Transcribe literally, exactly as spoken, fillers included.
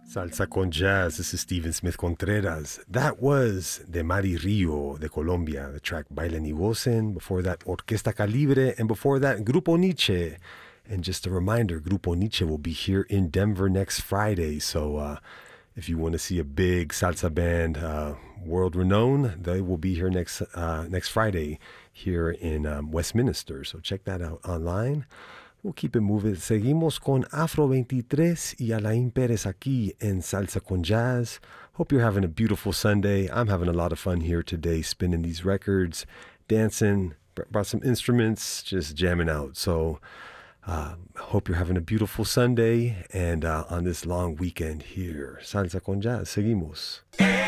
Salsa con Jazz. This is Steven Smith Contreras. That was de Mari Rio de Colombia, the track Bailen y Gocen. Before that, Orquesta Calibre. And before that, Grupo Niche. And just a reminder, Grupo Niche will be here in Denver next Friday. So uh, if you want to see a big salsa band, uh, world renowned, they will be here next uh, next Friday here in um, Westminster. So check that out online. We'll keep it moving. Seguimos con Afro veintitrés y Alain Pérez aquí en Salsa con Jazz. Hope you're having a beautiful Sunday. I'm having a lot of fun here today, spinning these records, dancing, brought some instruments, just jamming out. So uh, hope you're having a beautiful Sunday and uh, on this long weekend here. Salsa con Jazz. Seguimos.